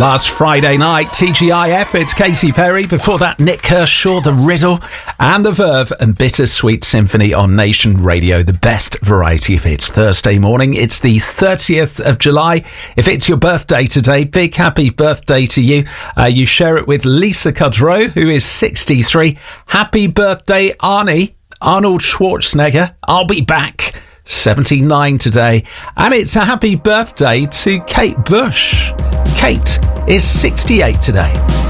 Last Friday night, TGIF, it's Katy Perry. Before that, Nick Kershaw, The Riddle, and The Verve and Bittersweet Symphony on Nation Radio, the best variety of hits. Thursday morning, it's the 30th of July. If it's your birthday today, big happy birthday to you. You share it with Lisa Kudrow, who is 63. Happy birthday, Arnie, Arnold Schwarzenegger. I'll be back. 79 today. And it's a happy birthday to Kate Bush. Kate is 68 today.